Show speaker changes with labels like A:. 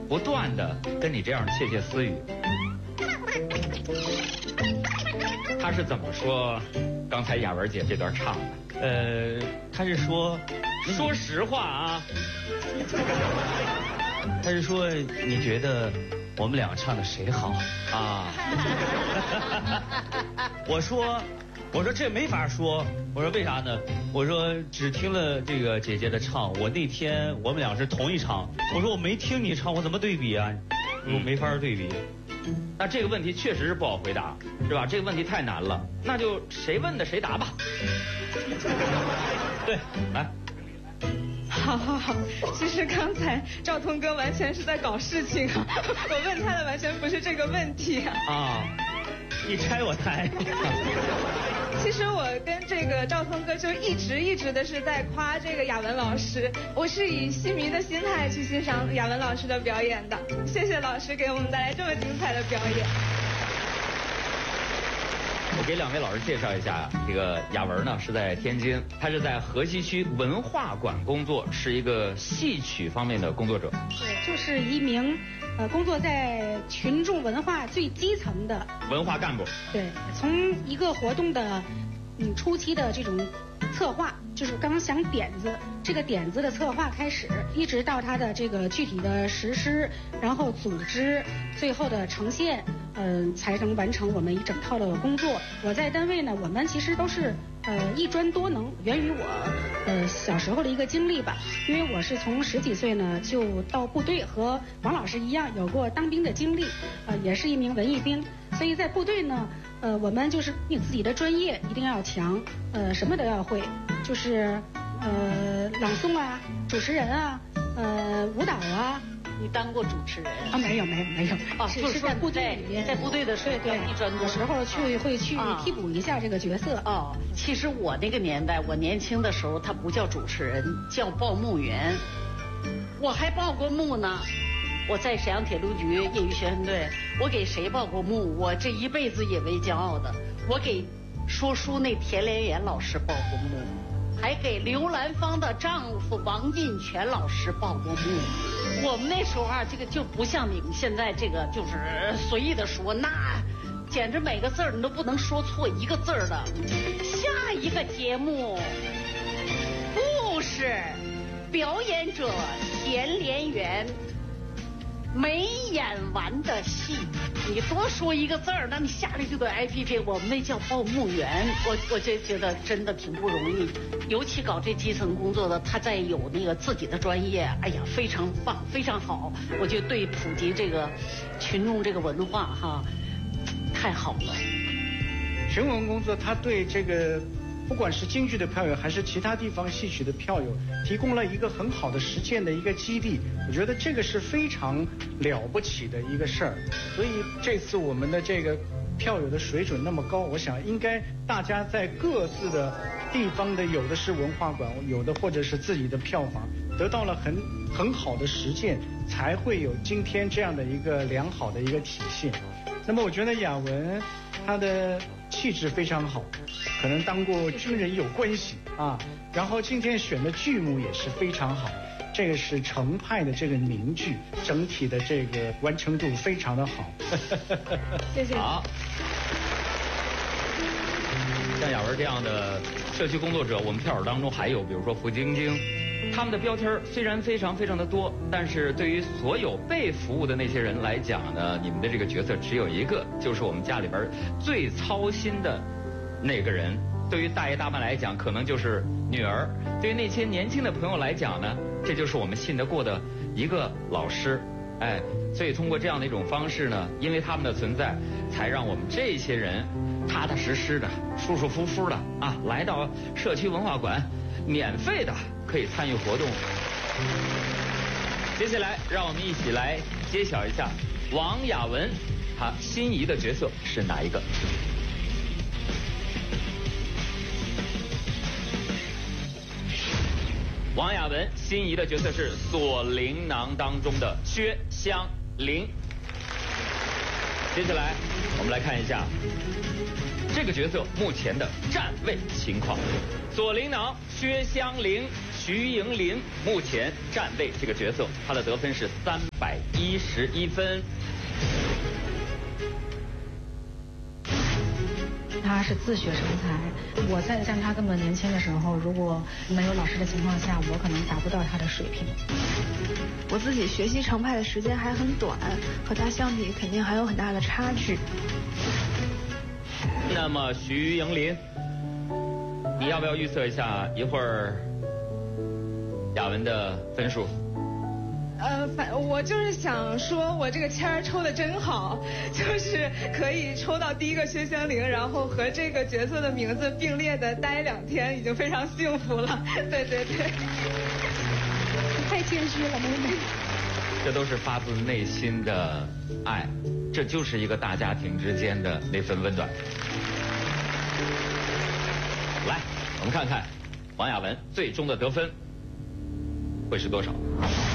A: 不断的跟你这样窃窃私语。他是怎么说刚才雅文姐这段唱的？
B: 他是说
A: 实话啊。
B: 他是说你觉得我们俩唱的谁好
A: 啊？
B: 我说这没法说，我说为啥呢？我说只听了这个姐姐的唱，我那天我们俩是同一场，我说我没听你唱，我怎么对比啊？我没法对比。
A: 那这个问题确实是不好回答，是吧？这个问题太难了，那就谁问的谁答吧。对，来。
C: 好，其实刚才赵通哥完全是在搞事情啊，我问他的完全不是这个问题
B: 啊。你拆我台。
C: 其实我跟这个赵通哥就一直的是在夸这个雅文老师，我是以戏迷的心态去欣赏雅文老师的表演的。谢谢老师给我们带来这么精彩的表演。
A: 我给两位老师介绍一下，这个雅文呢是在天津，他是在河西区文化馆工作，是一个戏曲方面的工作者。
D: 对，就是一名工作在群众文化最基层的
A: 文化干部。
D: 对，从一个活动的初期的这种策划，就是刚想点子，这个点子的策划开始，一直到它的这个具体的实施，然后组织，最后的呈现，才能完成我们一整套的工作。我在单位呢，我们其实都是一专多能，源于我小时候的一个经历吧。因为我是从10几岁呢就到部队，和王老师一样有过当兵的经历，也是一名文艺兵，所以在部队呢，我们就是你自己的专业一定要强，什么都要会，就是朗诵啊，主持人啊，舞蹈啊。
E: 你当过主持人
D: 啊？没有
E: 啊，
D: 是在部队里面，
E: 在部队的时候，
D: 对，有时候会去替补一下这个角色。
E: 哦，其实我那个年代，我年轻的时候，他不叫主持人，叫报幕员。我还报过幕呢，我在沈阳铁路局业余宣传队，我给谁报过幕？我这一辈子引为骄傲的，我给说书那田连元老师报过幕。还给刘兰芳的丈夫王进全老师报过幕。我们那时候啊，这个就不像你们现在这个，就是随意的说，那简直每个字你都不能说错一个字的。下一个节目，故事表演者田连元没演完的戏，你多说一个字儿，那你下来就得挨批评。我们那叫报幕员，我就觉得真的挺不容易，尤其搞这基层工作的，他再有那个自己的专业，哎呀，非常棒，非常好。我觉得对普及这个群众这个文化哈，太好了。
F: 群文工作，他对这个不管是京剧的票友还是其他地方戏曲的票友，提供了一个很好的实践的一个基地。我觉得这个是非常了不起的一个事儿。所以这次我们的这个票友的水准那么高，我想应该大家在各自的地方的，有的是文化馆，有的或者是自己的票房，得到了很好的实践，才会有今天这样的一个良好的一个体现。那么我觉得雅文他的气质非常好，可能当过军人有关系啊。然后今天选的剧目也是非常好，这个是程派的这个名剧，整体的这个完成度非常的好。
C: 谢谢。
A: 好，像雅文这样的社区工作者，我们票友当中还有，比如说付晶晶，他们的标签虽然非常的多，但是对于所有被服务的那些人来讲呢，你们的这个角色只有一个，就是我们家里边最操心的那个人。对于大爷大妈来讲，可能就是女儿；对于那些年轻的朋友来讲呢，这就是我们信得过的一个老师。哎，所以通过这样的一种方式呢，因为他们的存在，才让我们这些人踏踏实实的、舒舒服服的啊，来到社区文化馆，免费的可以参与活动。接下来，让我们一起来揭晓一下王雅文她心仪的角色是哪一个？王雅文心仪的角色是《锁灵囊》当中的薛香菱。 接下来我们来看一下这个角色目前的站位情况。左琳琅、薛湘灵、徐莹琳目前站位这个角色，她的得分是311分。
D: 他是自学成才，我在像他这么年轻的时候，如果没有老师的情况下，我可能达不到他的水平。
C: 我自己学习程派的时间还很短，和他相比肯定还有很大的差距。
A: 那么徐莹琳，你要不要预测一下一会儿雅文的分数？
C: 我就是想说，我这个签儿抽的真好，就是可以抽到第一个薛湘灵，然后和这个角色的名字并列的待2天，已经非常幸福了。对对对。
D: 太谦虚了，妹妹。
A: 这都是发自内心的爱，这就是一个大家庭之间的那份温暖。来，我们看看王雅文最终的得分会是多少。